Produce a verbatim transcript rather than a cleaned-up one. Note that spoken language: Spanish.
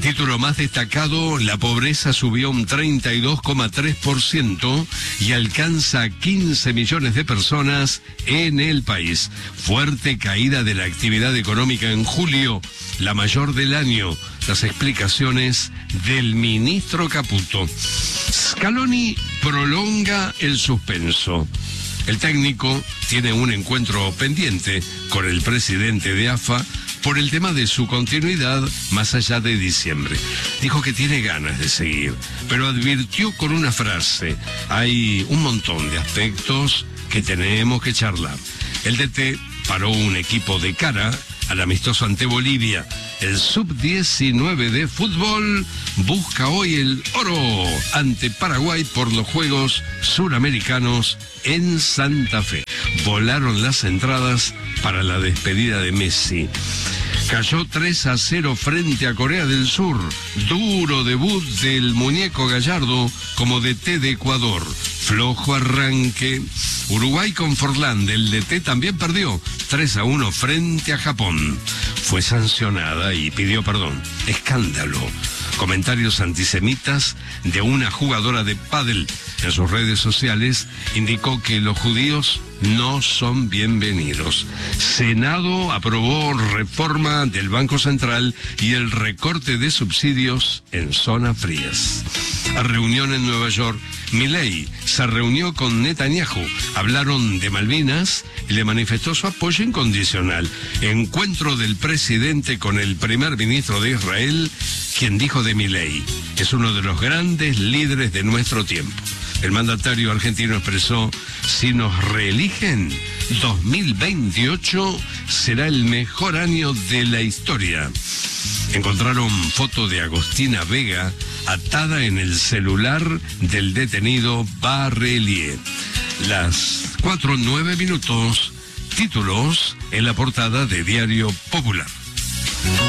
Título más destacado: la pobreza subió un treinta y dos coma tres por ciento y alcanza quince millones de personas en el país. Fuerte caída de la actividad económica en julio, la mayor del año. Las explicaciones del ministro Caputo. Scaloni prolonga el suspenso. El técnico tiene un encuentro pendiente con el presidente de A F A por el tema de su continuidad más allá de diciembre. Dijo que tiene ganas de seguir, pero advirtió con una frase: hay un montón de aspectos que tenemos que charlar. El D T paró un equipo de cara al amistoso ante Bolivia. El sub diecinueve de fútbol busca hoy el oro ante Paraguay por los Juegos Suramericanos en Santa Fe. Volaron las entradas para la despedida de Messi. Cayó tres a cero frente a Corea del Sur. Duro debut del muñeco Gallardo como D T de Ecuador. Flojo arranque. Uruguay con Forlán, el D T también perdió tres a uno frente a Japón. Fue sancionada y pidió perdón. Escándalo. Comentarios antisemitas de una jugadora de pádel en sus redes sociales indicó que los judíos no son bienvenidos. Senado aprobó reforma del Banco Central y el recorte de subsidios en zonas frías. A reunión en Nueva York, Milei se reunió con Netanyahu. Hablaron de Malvinas y le manifestó su apoyo incondicional. Encuentro del presidente con el primer ministro de Israel, quien dijo de Milei: es uno de los grandes líderes de nuestro tiempo. El mandatario argentino expresó: si nos reeligen, dos mil veintiocho será el mejor año de la historia. Encontraron foto de Agostina Vega atada en el celular del detenido Barrelier. Las cuatro nueve minutos, títulos en la portada de Diario Popular.